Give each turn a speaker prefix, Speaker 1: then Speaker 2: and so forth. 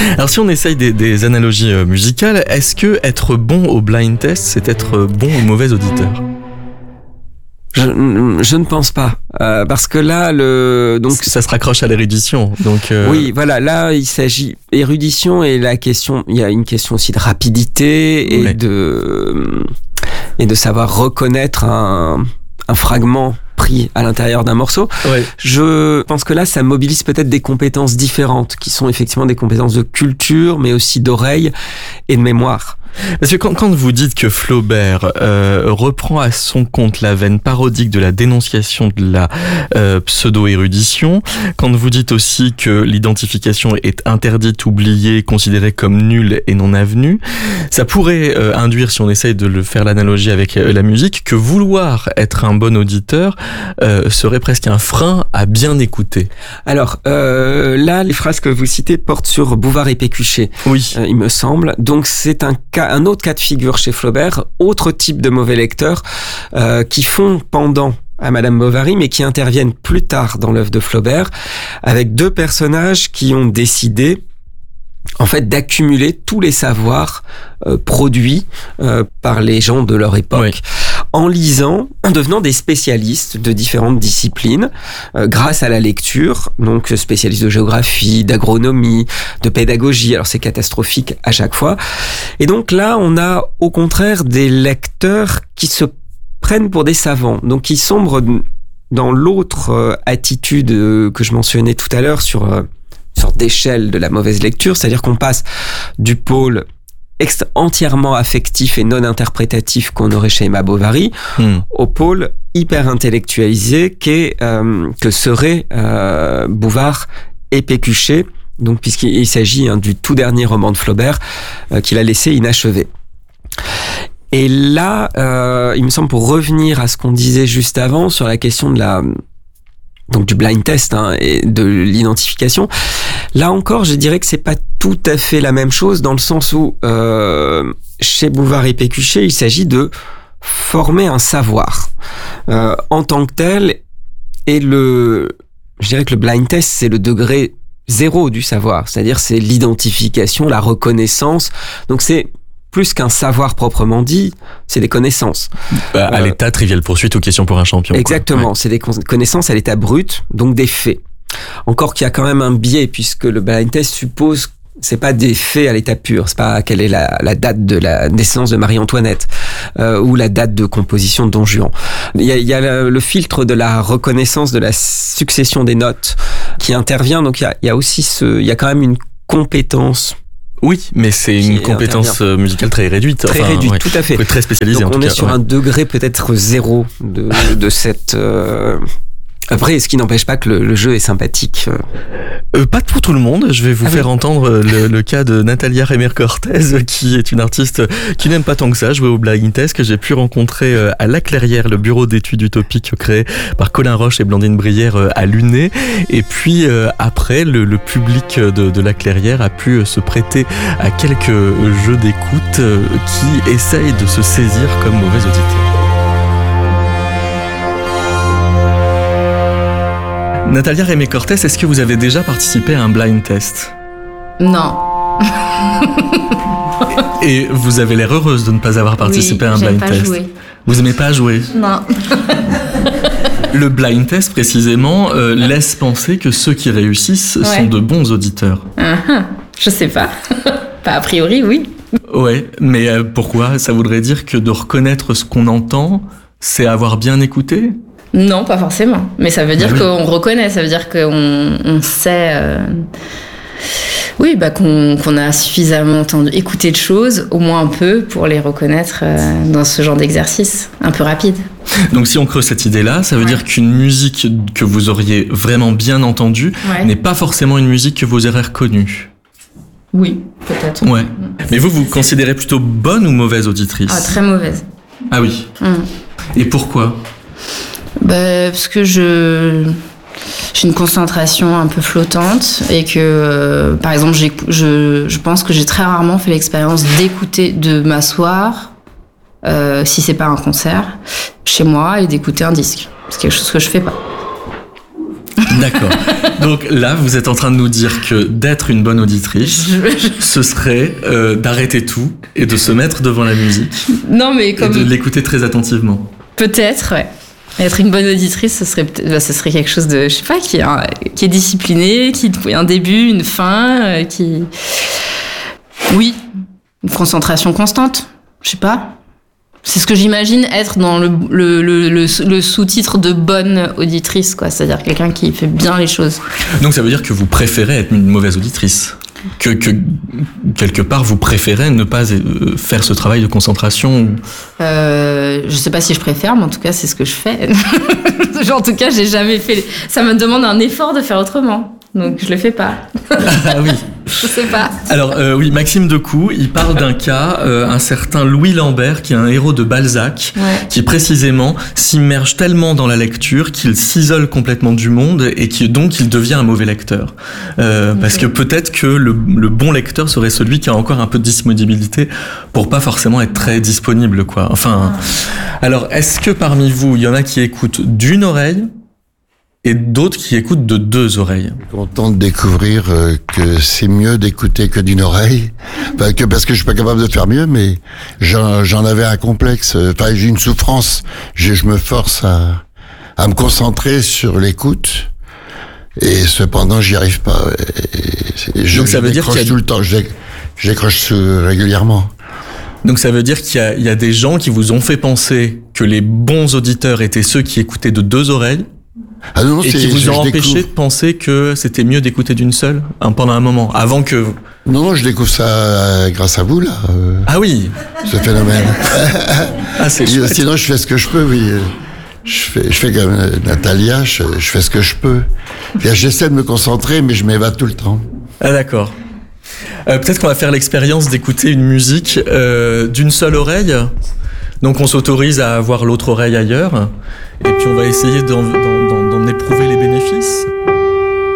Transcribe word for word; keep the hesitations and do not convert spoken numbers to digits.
Speaker 1: Alors si on essaye des, des analogies musicales, est-ce que être bon au blind test, c'est être bon ou mauvais auditeur ?
Speaker 2: Je, je ne pense pas, euh, parce que là, le donc
Speaker 1: ça se raccroche à l'érudition. Donc euh...
Speaker 2: oui, voilà, là il s'agit érudition et la question, il y a une question aussi de rapidité et ouais. de et de savoir reconnaître un un fragment pris à l'intérieur d'un morceau. Ouais. Je pense que là, ça mobilise peut-être des compétences différentes, qui sont effectivement des compétences de culture, mais aussi d'oreille et de mémoire.
Speaker 1: Parce que quand, quand vous dites que Flaubert euh, reprend à son compte la veine parodique de la dénonciation de la euh, pseudo-érudition, quand vous dites aussi que l'identification est interdite, oubliée, considérée comme nulle et non avenue, ça pourrait euh, induire, si on essaye de le faire l'analogie avec euh, la musique, que vouloir être un bon auditeur euh, serait presque un frein à bien écouter.
Speaker 2: Alors euh, là, les phrases que vous citez portent sur Bouvard et Pécuchet,
Speaker 1: oui.
Speaker 2: euh, il me semble. Donc c'est un cas un autre cas de figure chez Flaubert, autre type de mauvais lecteurs euh, qui font pendant à Madame Bovary, mais qui interviennent plus tard dans l'œuvre de Flaubert, avec deux personnages qui ont décidé en fait d'accumuler tous les savoirs euh, produits euh, par les gens de leur époque, oui. en lisant, en devenant des spécialistes de différentes disciplines euh, grâce à la lecture, donc spécialistes de géographie, d'agronomie, de pédagogie. Alors c'est catastrophique à chaque fois. Et donc là, on a au contraire des lecteurs qui se prennent pour des savants, donc qui sombrent dans l'autre euh, attitude euh, que je mentionnais tout à l'heure sur euh, une sorte d'échelle de la mauvaise lecture, c'est-à-dire qu'on passe du pôle ext- entièrement affectif et non interprétatif qu'on aurait chez Emma Bovary mmh. au pôle hyper intellectualisé qu'est, euh, que seraient euh, Bouvard et Pécuchet, donc puisqu'il s'agit hein, du tout dernier roman de Flaubert euh, qu'il a laissé inachevé. Et là, euh, il me semble, pour revenir à ce qu'on disait juste avant sur la question de la donc du blind test hein, et de l'identification. Là encore, je dirais que c'est pas tout à fait la même chose dans le sens où euh, chez Bouvard et Pécuchet, il s'agit de former un savoir euh, en tant que tel. Et le, je dirais que le blind test, c'est le degré zéro du savoir, c'est-à-dire c'est l'identification, la reconnaissance. Donc c'est plus qu'un savoir proprement dit, c'est des connaissances.
Speaker 1: Bah, à euh, l'état trivial poursuite ou question pour un champion.
Speaker 2: Exactement, ouais. C'est des connaissances à l'état brut, donc des faits. Encore qu'il y a quand même un biais, puisque le blind test suppose, c'est pas des faits à l'état pur, c'est pas quelle est la, la date de la naissance de Marie-Antoinette, euh, ou la date de composition de Don Juan. Il y a, il y a le, le filtre de la reconnaissance de la succession des notes qui intervient, donc il y a, il y a aussi ce, il y a quand même une compétence.
Speaker 1: Oui, mais c'est une compétence intervient. musicale très réduite.
Speaker 2: Très
Speaker 1: enfin,
Speaker 2: réduite,
Speaker 1: ouais,
Speaker 2: tout à fait.
Speaker 1: Très spécialisée
Speaker 2: Donc
Speaker 1: en
Speaker 2: on
Speaker 1: tout
Speaker 2: est
Speaker 1: cas,
Speaker 2: sur
Speaker 1: ouais.
Speaker 2: un degré peut-être zéro de, de cette... Euh... Après, ce qui n'empêche pas que le, le jeu est sympathique.
Speaker 1: Euh, pas pour tout le monde. Je vais vous ah faire oui. entendre le, le cas de Natalia Remer-Cortez, qui est une artiste qui n'aime pas tant que ça jouer au blind test, que j'ai pu rencontrer à La Clairière, le bureau d'études utopiques créé par Colin Roche et Blandine Brière à Luné. Et puis euh, après, le, le public de, de La Clairière a pu se prêter à quelques jeux d'écoute euh, qui essayent de se saisir comme mauvais auditeurs. Natalia Remer-Cortez, est-ce que vous avez déjà participé à un blind test ?
Speaker 3: Non.
Speaker 1: Et vous avez l'air heureuse de ne pas avoir participé
Speaker 3: oui,
Speaker 1: à un blind
Speaker 3: pas
Speaker 1: test.
Speaker 3: Jouer.
Speaker 1: Vous n'aimez pas jouer ?
Speaker 3: Non.
Speaker 1: Le blind test, précisément, euh, laisse penser que ceux qui réussissent ouais. sont de bons auditeurs.
Speaker 3: Uh-huh. Je sais pas. Pas a priori, oui.
Speaker 1: Ouais, mais euh, pourquoi ? Ça voudrait dire que de reconnaître ce qu'on entend, c'est avoir bien écouté ?
Speaker 3: Non, pas forcément. Mais ça veut dire ah oui. qu'on reconnaît, ça veut dire qu'on on sait... Euh... Oui, bah, qu'on, qu'on a suffisamment entendu, écouté de choses, au moins un peu, pour les reconnaître euh, dans ce genre d'exercice, un peu rapide.
Speaker 1: Donc si on creuse cette idée-là, ça veut ouais. dire qu'une musique que vous auriez vraiment bien entendue ouais. n'est pas forcément une musique que vous aurez reconnue.
Speaker 3: Oui, peut-être.
Speaker 1: Ouais. Mais vous, vous considérez plutôt bonne ou mauvaise auditrice ?
Speaker 3: Ah, très mauvaise.
Speaker 1: Ah oui.
Speaker 3: Mmh.
Speaker 1: Et pourquoi ?
Speaker 3: Bah, parce que je... j'ai une concentration un peu flottante et que, euh, par exemple, j'ai, je, je pense que j'ai très rarement fait l'expérience d'écouter, de m'asseoir, euh, si c'est pas un concert, chez moi et d'écouter un disque. C'est quelque chose que je fais pas.
Speaker 1: D'accord. Donc là, vous êtes en train de nous dire que d'être une bonne auditrice, ce serait euh, d'arrêter tout et de se mettre devant la musique.
Speaker 3: Non, mais comme...
Speaker 1: Et de l'écouter très attentivement.
Speaker 3: Peut-être, ouais. Être une bonne auditrice, ce serait, bah, ce serait quelque chose de, je sais pas, qui est, un, qui est discipliné, qui a un début, une fin, euh, qui... Oui, une concentration constante, je sais pas. C'est ce que j'imagine être dans le, le, le, le, le sous-titre de bonne auditrice, quoi. C'est-à-dire quelqu'un qui fait bien les choses.
Speaker 1: Donc ça veut dire que vous préférez être une mauvaise auditrice ? Que, que quelque part vous préférez ne pas faire ce travail de concentration?
Speaker 3: euh, Je sais pas si je préfère, mais en tout cas c'est ce que je fais. Genre, en tout cas j'ai jamais fait. Ça me demande un effort de faire autrement, donc je le fais pas.
Speaker 1: Ah oui.
Speaker 3: Je sais pas.
Speaker 1: Alors euh, oui, Maxime Decoux, il parle d'un cas, euh, un certain Louis Lambert, qui est un héros de Balzac,
Speaker 3: ouais.
Speaker 1: qui précisément s'immerge tellement dans la lecture qu'il s'isole complètement du monde et qui donc il devient un mauvais lecteur. Euh, okay. Parce que peut-être que le, le bon lecteur serait celui qui a encore un peu de disponibilité pour pas forcément être très disponible, quoi. Enfin, ah. Alors est-ce que parmi vous, il y en a qui écoutent d'une oreille et d'autres qui écoutent de deux oreilles?
Speaker 4: Content de découvrir euh, que c'est mieux d'écouter que d'une oreille, enfin, que parce que je suis pas capable de faire mieux, mais j'en, j'en avais un complexe, enfin j'ai une souffrance, je, je me force à, à me concentrer sur l'écoute, et cependant j'y arrive pas. Et, et je,
Speaker 1: Donc ça
Speaker 4: je
Speaker 1: veut dire qu'il y a
Speaker 4: tout le temps, je, je décroche régulièrement.
Speaker 1: Donc ça veut dire qu'il y a, il y a des gens qui vous ont fait penser que les bons auditeurs étaient ceux qui écoutaient de deux oreilles.
Speaker 4: Ah non, non,
Speaker 1: et qui vous ont empêché découvre... de penser que c'était mieux d'écouter d'une seule hein, pendant un moment, avant que...
Speaker 4: Non, non, je découvre ça euh, grâce à vous, là. Euh,
Speaker 1: ah oui.
Speaker 4: Ce phénomène.
Speaker 1: Ah, c'est chouette.
Speaker 4: Sinon, je fais ce que je peux, oui. Je fais, je fais comme Natalia, je, je fais ce que je peux. J'essaie de me concentrer, mais je m'évade tout le temps.
Speaker 1: Ah d'accord. Euh, peut-être qu'on va faire l'expérience d'écouter une musique euh, d'une seule oreille. Donc on s'autorise à avoir l'autre oreille ailleurs. Et puis on va essayer d'en, d'en, d'en éprouver les bénéfices.